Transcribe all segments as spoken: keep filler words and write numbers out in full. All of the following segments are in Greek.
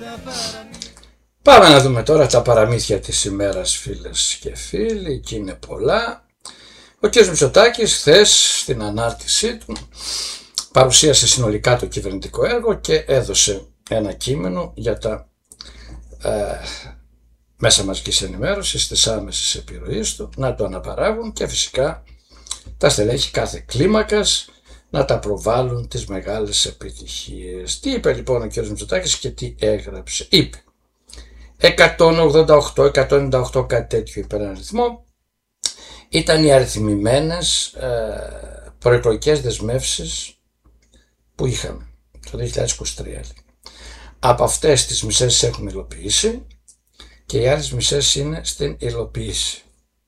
Πάμε να δούμε τώρα τα παραμύθια της ημέρας, φίλες και φίλοι, και είναι πολλά. Ο κ. Μητσοτάκης χθες στην ανάρτησή του παρουσίασε συνολικά το κυβερνητικό έργο και έδωσε ένα κείμενο για τα ε, μέσα μαζικής ενημέρωσης, τις άμεσες επιρροής του, να το αναπαράγουν και φυσικά τα στελέχη κάθε κλίμακας να τα προβάλλουν τις μεγάλες επιτυχίες. Τι είπε λοιπόν ο κ. Μητσοτάκης και τι έγραψε? Είπε εκατόν ογδόντα οκτώ, εκατόν ενενήντα οκτώ, κάτι τέτοιο υπεραριθμό ήταν οι αριθμημένες ε, προεκλογικές δεσμεύσεις που είχαμε το δύο χιλιάδες είκοσι τρία. Από αυτές τις μισές έχουμε υλοποιήσει και οι άλλες μισές είναι στην υλοποίηση.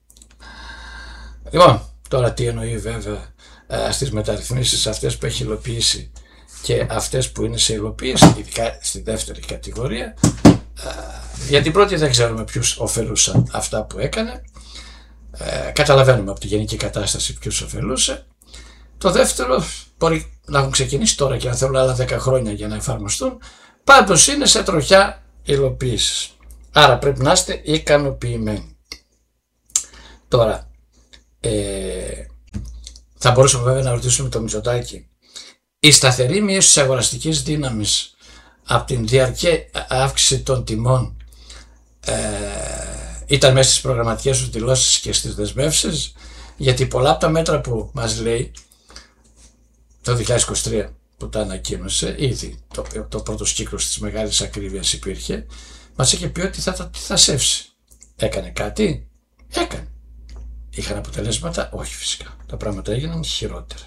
Λοιπόν, τώρα τι εννοεί βέβαια ε, στις μεταρρυθμίσεις αυτές που έχει υλοποιήσει και αυτές που είναι σε υλοποίηση, ειδικά στη δεύτερη κατηγορία. Για την πρώτη δεν ξέρουμε ποιους ωφελούσαν αυτά που έκανε. Ε, καταλαβαίνουμε από τη γενική κατάσταση ποιους ωφελούσε. Το δεύτερο μπορεί να έχουν ξεκινήσει τώρα και να θέλουν άλλα δέκα χρόνια για να εφαρμοστούν. Πάντως είναι σε τροχιά υλοποίησης. Άρα πρέπει να είστε ικανοποιημένοι. Τώρα, ε, θα μπορούσαμε βέβαια να ρωτήσουμε το Μητσοτάκη. Η σταθερή μείωση της αγοραστικής δύναμης από την διαρκή αύξηση των τιμών ε, ήταν μέσα στις προγραμματικές του δηλώσεις και στις δεσμεύσεις, γιατί πολλά από τα μέτρα που μας λέει το δύο χιλιάδες είκοσι τρία που τα ανακοίνωσε, ήδη το, το πρώτος κύκλος της μεγάλης ακρίβειας υπήρχε, μας είχε πει ότι θα, θα, θα σεύσει. Έκανε κάτι? Έκανε. Είχαν αποτελέσματα? Όχι φυσικά. Τα πράγματα έγιναν χειρότερα.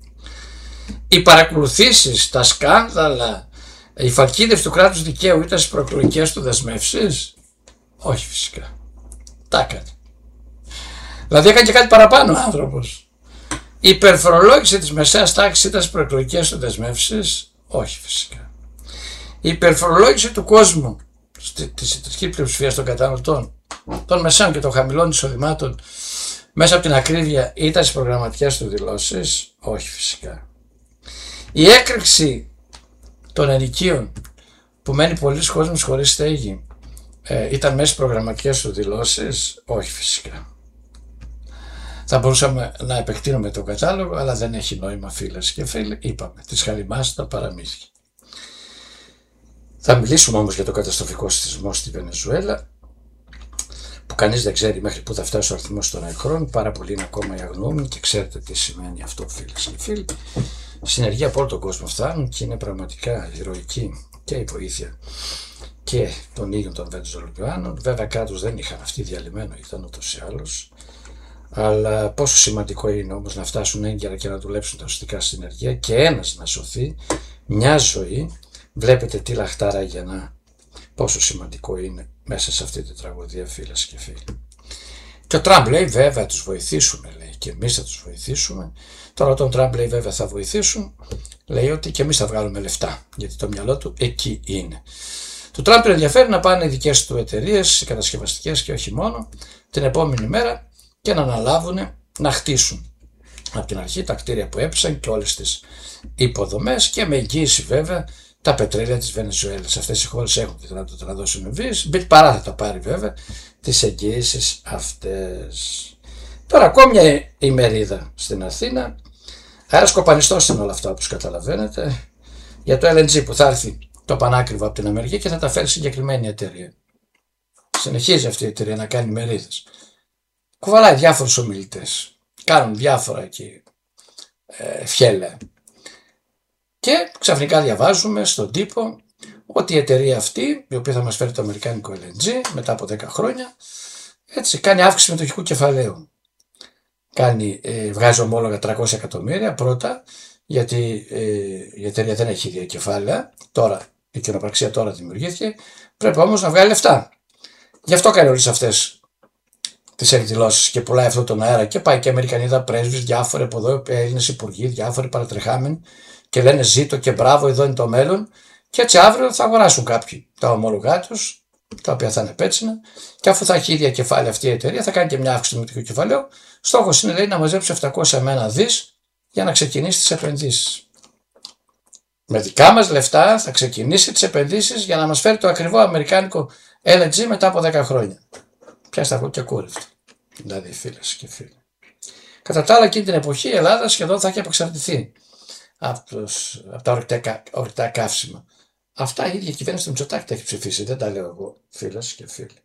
Οι παρακολουθήσεις, τα σκάνδαλα, η φαλκίδευση του κράτους δικαίου ήταν στις προεκλογικές του δεσμεύσεις? Όχι φυσικά. Τα έκανε. Δηλαδή έκανε και κάτι παραπάνω ο άνθρωπος. Η υπερφορολόγηση της μεσαίας τάξης ήταν στις προεκλογικές του δεσμεύσεις? Όχι φυσικά. Η υπερφορολόγηση του κόσμου, της συντριπτικής πλειοψηφίας των καταναλωτών, των μεσαίων και των χαμηλών εισοδημάτων, μέσα από την ακρίβεια ήταν στις προγραμματικές του δηλώσεις? Όχι φυσικά. Η έκρηξη των ενοικίων που μένει πολλοί κόσμος χωρίς στέγη ε, ήταν μέσα στις προγραμματικές του δηλώσεις? Όχι φυσικά. Θα μπορούσαμε να επεκτείνουμε τον κατάλογο, αλλά δεν έχει νόημα, φίλες και φίλοι. Είπαμε, τις χαλιμάς τα παραμύθια. Θα μιλήσουμε όμως για το καταστροφικό σεισμό στη Βενεζουέλα, που κανείς δεν ξέρει μέχρι πού θα φτάσει ο αριθμός των νεκρών. Πάρα πολλοί είναι ακόμα οι αγνοούμενοι και ξέρετε τι σημαίνει αυτό, φίλες και φίλοι. Συνεργεία από όλο τον κόσμο φτάνουν και είναι πραγματικά ηρωική και η βοήθεια και των ίδιων των Βενεζουελάνων. Βέβαια κράτος δεν είχαν, αυτοί διαλυμένο ήταν ούτως ή άλλως. Αλλά πόσο σημαντικό είναι όμως να φτάσουν έγκαιρα και να δουλέψουν τα ουσιαστικά συνεργεία και ένας να σωθεί μια ζωή. Βλέπετε τι λαχτάρα για να πόσο σημαντικό είναι μέσα σε αυτή τη τραγωδία, φίλες και φίλοι. Και ο Τραμπ λέει βέβαια τους βοηθήσουμε, λέει, και εμείς θα τους βοηθήσουμε. Τώρα όταν ο Τραμπ λέει βέβαια θα βοηθήσουν, λέει ότι και εμείς θα βγάλουμε λεφτά, γιατί το μυαλό του εκεί είναι. Το Τραμπ του ενδιαφέρει να πάνε οι δικές του εταιρείες, οι κατασκευαστικές και όχι μόνο, την επόμενη μέρα και να αναλάβουν να χτίσουν από την αρχή τα κτίρια που έπεσαν και όλες τις υποδομές και με εγγύηση βέβαια τα πετρέλαια της Βενεζουέλας. Αυτές οι χώρες έχουν τη δυνατότητα να δώσουν εμβύες. Μπιτ παρά θα τα πάρει βέβαια τις εγγύησεις αυτές. Τώρα ακόμη μια ημερίδα στην Αθήνα. Αέρας κοπανιστός είναι όλα αυτά όπως καταλαβαίνετε. Για το ελ εν τζι που θα έρθει το πανάκριβο από την Αμερική και θα τα φέρει συγκεκριμένη εταιρεία. Συνεχίζει αυτή η εταιρεία να κάνει μερίδες. Κουβαλάει διάφορους ομιλητές. Κάνουν διάφορα εκεί ε, φιέλα. Και ξαφνικά διαβάζουμε στον τύπο ότι η εταιρεία αυτή, η οποία θα μας φέρει το αμερικάνικο ελ εν τζι μετά από δέκα χρόνια, έτσι, κάνει αύξηση μετοχικού κεφαλαίου. Κάνει, ε, βγάζει ομόλογα τριακόσια εκατομμύρια πρώτα, γιατί ε, η εταιρεία δεν έχει ίδια κεφάλαια, τώρα, η κοινοπραξία τώρα δημιουργήθηκε, πρέπει όμως να βγάλει λεφτά. Γι' αυτό κάνει όλες αυτές τις εκδηλώσεις και πουλάει αυτό τον αέρα και πάει και Αμερικανίδα πρέσβης, διάφοροι από εδώ, Έλληνες υπουργοί, διάφοροι παρατρεχάμενοι και λένε ζήτω και μπράβο, εδώ είναι το μέλλον. Και έτσι αύριο θα αγοράσουν κάποιοι τα ομόλογά τους, τα οποία θα είναι πέτσινα, και αφού θα έχει ίδια κεφάλαια αυτή η εταιρεία, θα κάνει και μια αύξηση του μετοχικού κεφαλαίου. Στόχος είναι, λέει, να μαζέψει επτακόσια με ένα δις για να ξεκινήσει τις επενδύσεις. με δικά μας λεφτά θα ξεκινήσει τις επενδύσεις για να μας φέρει το ακριβό αμερικάνικο ελ εν τζι μετά από δέκα χρόνια. Πιάστε τα κουκιά κούρευτα. Δηλαδή, φίλες και φίλοι. Κατά τα άλλα, εκείνη την εποχή η Ελλάδα σχεδόν θα έχει απεξαρτηθεί από, τους, από τα ορυκτά, ορυκτά καύσιμα. Αυτά η ίδια κυβέρνηση του Μητσοτάκη τα έχει ψηφίσει. Δεν τα λέω εγώ, φίλες και φίλοι.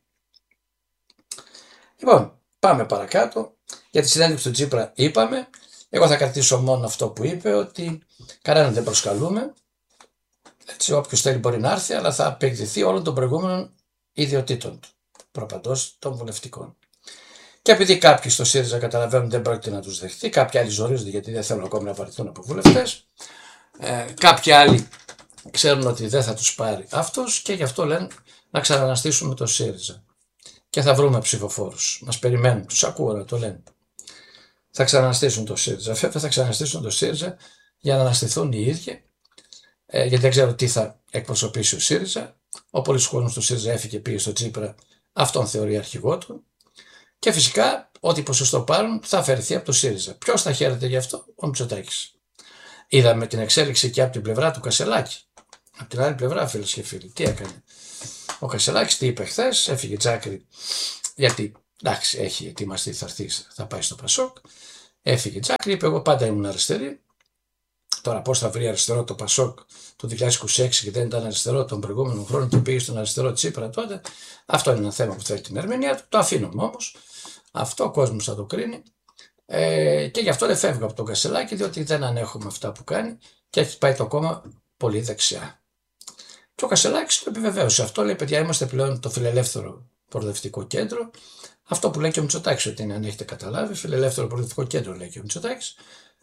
Λοιπόν, πάμε παρακάτω. Για τη συνέντευξη του Τσίπρα είπαμε. Εγώ θα κρατήσω μόνο αυτό που είπε, ότι κανέναν δεν προσκαλούμε. Έτσι, όποιος θέλει μπορεί να έρθει, αλλά θα απεκδηθεί όλων των προηγούμενων ιδιωτήτων του. Προπαντός των βουλευτικών. Και επειδή κάποιοι στο ΣΥΡΙΖΑ καταλαβαίνουν δεν πρόκειται να τους δεχτεί, κάποιοι άλλοι ζορίζονται γιατί δεν θέλουν ακόμη να βαρεθούν από βουλευτές, ε, κάποιοι άλλοι ξέρουν ότι δεν θα τους πάρει αυτός και γι' αυτό λένε να ξαναναστήσουμε το ΣΥΡΙΖΑ. Και θα βρούμε ψηφοφόρους. Μας περιμένουν, τους ακούω να το λένε. Θα ξαναναστήσουν το ΣΥΡΙΖΑ. Βέβαια θα ξαναναστήσουν το ΣΥΡΙΖΑ για να αναστηθούν οι ίδιοι, ε, γιατί δεν ξέρω τι θα εκπροσωπήσει ο ΣΥΡΙΖΑ. Ο πολύς κόσμος του ΣΥΡΙΖΑ έφυγε, πήγε στο Τσίπρα, αυτόν θεωρεί αρχηγό του. Και φυσικά, ό,τι ποσοστό πάρουν θα αφαιρεθεί από το ΣΥΡΙΖΑ. Ποιος θα χαίρεται γι' αυτό? Ο Μητσοτάκης. Είδαμε την εξέλιξη και από την πλευρά του Κασσελάκη. Από την άλλη πλευρά, φίλες και φίλοι, τι έκανε? Ο Κασσελάκης τι είπε χθες? Έφυγε Τζάκρη, γιατί εντάξει, έχει ετοιμαστεί, θα έρθει, θα πάει στο Πασόκ. Έφυγε Τζάκρη, είπε: εγώ πάντα ήμουν αριστερή. Τώρα, πώς θα βρει αριστερό το Πασόκ το δύο χιλιάδες είκοσι έξι και δεν ήταν αριστερό τον προηγούμενο χρόνο και πήγε στον αριστερό Τσίπρα τότε? Αυτό είναι ένα θέμα που θέλει την ερμηνεία του. Το αφήνουμε όμως. Αυτό ο κόσμος θα το κρίνει. Ε, και γι' αυτό δεν φεύγω από τον Κασσελάκη, διότι δεν ανέχομαι αυτά που κάνει και έχει πάει το κόμμα πολύ δεξιά. Και ο Κασσελάκης το επιβεβαίωσε αυτό. Λέει: παιδιά, είμαστε πλέον το φιλελεύθερο προοδευτικό κέντρο. Αυτό που λέει και ο Μητσοτάκης, ότι είναι, αν έχετε καταλάβει, φιλελεύθερο προοδευτικό κέντρο, λέει και ο Μητσοτάκης.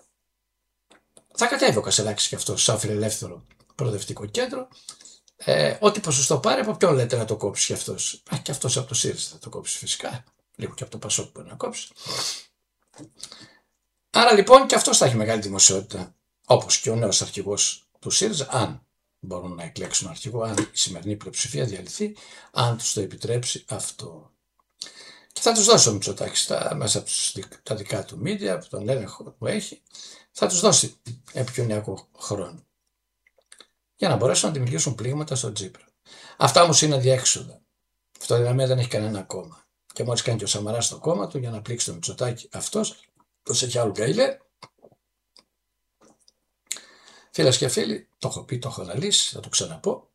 Θα κατέβει ο Κασσελάκης και αυτό σαν φιλελεύθερο προοδευτικό κέντρο. Ε, ό,τι ποσοστό πάρει, από ποιον λέτε να το κόψει κι αυτός? Α, και αυτός από το ΣΥΡΙΖΑ θα το κόψει φυσικά. Λίγο και από το Πασόκ μπορεί να κόψει. Άρα λοιπόν και αυτός θα έχει μεγάλη δημοσιότητα, όπως και ο νέος αρχηγός του ΣΥΡΙΖΑ, αν μπορούν να εκλέξουν αρχηγό, αν η σημερινή πλειοψηφία διαλυθεί, αν τους το επιτρέψει αυτό. Και θα τους δώσει ο Μητσοτάκης μέσα από τα δικά του media, από τον έλεγχο που έχει, θα τους δώσει επικοινωνιακό χρόνο για να μπορέσουν να δημιουργήσουν πλήγματα στον Τσίπρα. Αυτά όμως είναι διέξοδα. Αυτό δηλαδή δεν έχει κανένα κόμμα. Και μόλις κάνει και ο Σαμαράς στο κόμμα του για να πλήξει τον Μητσοτάκη αυτός, πως έχει άλλο γκαιλέ. Φίλες και φίλοι, το έχω πει, το έχω αναλύσει, θα το ξαναπώ.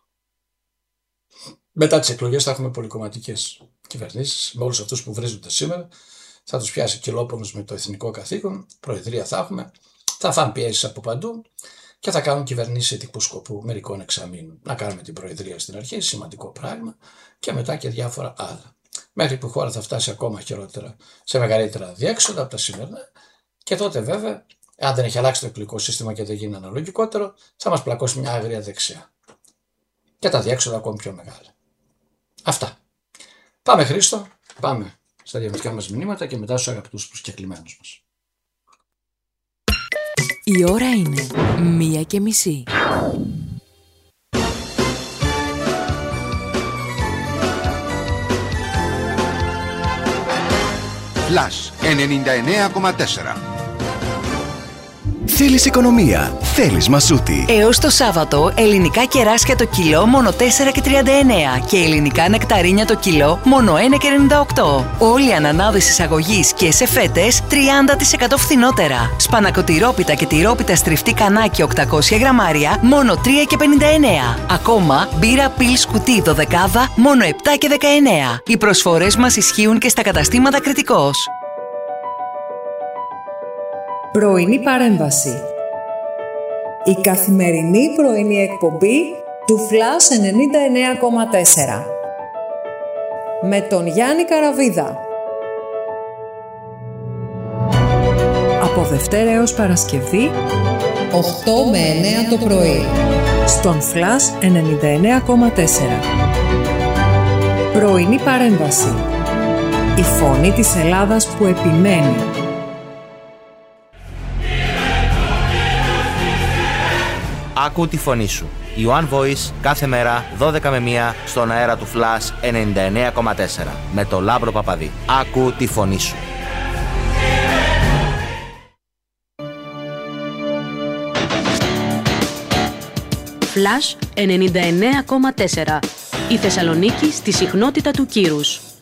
Μετά τις εκλογές θα έχουμε πολυκομματικές κυβερνήσεις, με όλους αυτούς που βρίζονται σήμερα. Θα τους πιάσει κυλόπονος με το εθνικό καθήκον, προεδρία θα έχουμε, θα φάνε πιέσεις από παντού και θα κάνουν κυβερνήσεις ειδικού σκοπού μερικών εξαμήνων. Να κάνουμε την προεδρία στην αρχή, σημαντικό πράγμα, και μετά και διάφορα άλλα. Μέχρι που η χώρα θα φτάσει ακόμα χειρότερα, σε μεγαλύτερα διέξοδα από τα σημερινά, και τότε βέβαια, αν δεν έχει αλλάξει το εκλογικό σύστημα και δεν γίνει αναλογικότερο, θα μας πλακώσει μια άγρια δεξιά. Και τα διέξοδα ακόμη πιο μεγάλα. Αυτά. Πάμε, Χρήστο, πάμε στα διαφορετικά μας μηνύματα και μετά στους αγαπητούς προσκεκλημένους μας. Η ώρα είναι μία και μισή. Flash ενενήντα εννέα κόμμα τέσσερα. Θέλεις οικονομία, θέλεις μασούτη. Έως το Σάββατο, ελληνικά κεράσια το κιλό μόνο τέσσερα και τριάντα εννέα και ελληνικά νεκταρίνια το κιλό μόνο ένα και ενενήντα οκτώ. Όλοι οι ανανάδες εισαγωγής και σε φέτες τριάντα τοις εκατό φθηνότερα. Σπανακοτηρόπιτα και τυρόπιτα στριφτή κανάκι οκτακόσια γραμμάρια μόνο τρία και πενήντα εννέα. Ακόμα μπύρα πιλς κουτί δωδεκάδα μόνο επτά και δεκαεννέα. Οι προσφορές μας ισχύουν και στα καταστήματα Κρητικός. Πρωινή παρέμβαση. Η καθημερινή πρωινή εκπομπή του Flash ενενήντα εννέα κόμμα τέσσερα. Με τον Γιάννη Καραβίδα. Από Δευτέρα έως Παρασκευή, οκτώ με εννέα το πρωί. Στον Flash ενενήντα εννέα κόμμα τέσσερα. Πρωινή παρέμβαση. Η φωνή της Ελλάδας που επιμένει. Άκου τη φωνή σου. Η One Voice κάθε μέρα δώδεκα με μία στον αέρα του Flash ενενήντα εννέα κόμμα τέσσερα με το Λάμπρο Παπαδί. Άκου τη φωνή σου. Flash ενενήντα εννέα κόμμα τέσσερα. Η Θεσσαλονίκη στη συχνότητα του κύρους.